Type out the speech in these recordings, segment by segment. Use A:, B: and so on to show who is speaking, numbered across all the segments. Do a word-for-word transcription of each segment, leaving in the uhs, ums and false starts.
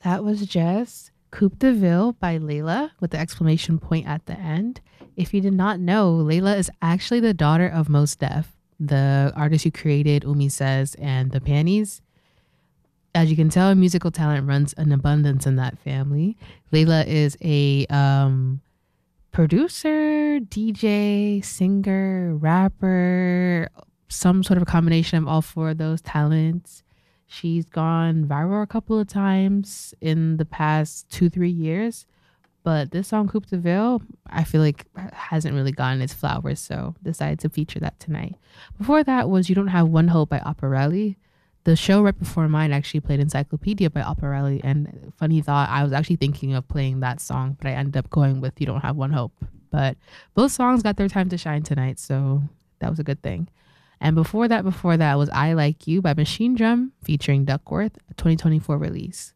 A: That was just Coupe de Ville by Layla with the exclamation point at the end. If you did not know, Layla is actually the daughter of Mos Def, the artist who created Umi Says and The Panties. As you can tell, musical talent runs an abundance in that family. Layla is a um, producer, D J, singer, rapper, some sort of a combination of all four of those talents. She's gone viral a couple of times in the past two, three years. But this song, Coupe de Ville, I feel like hasn't really gotten its flowers, so decided to feature that tonight. Before that was You Don't Have One Hope by Opparelli. The show right before mine actually played Encyclopedia by Opparelli, and funny thought, I was actually thinking of playing that song, but I ended up going with You Don't Have One Hope. But both songs got their time to shine tonight, so that was a good thing. And before that, before that was I Like You by Machine Drum featuring Duckworth, a twenty twenty-four release.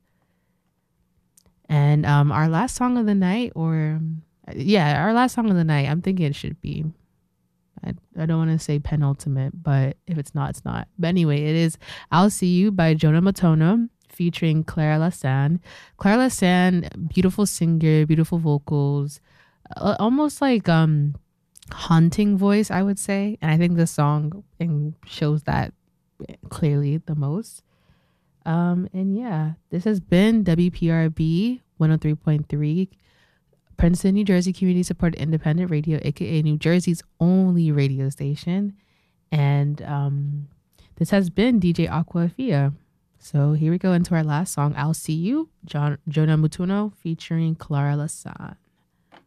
A: And um, our last song of the night, or yeah, our last song of the night, I'm thinking it should be, I, I don't want to say penultimate, but if it's not, it's not. But anyway, it is I'll See You by Jonah Matono featuring Clara Lassan. Clara Lassan, beautiful singer, beautiful vocals, uh, almost like um haunting voice, I would say. And I think the song shows that clearly the most. Um, and yeah, this has been W P R B one oh three point three, Princeton, New Jersey Community Supported Independent Radio, aka New Jersey's only radio station. And um, this has been D J Aquafia. So here we go into our last song, I'll See You, John, Jonah Mutuno featuring Clara Lassan.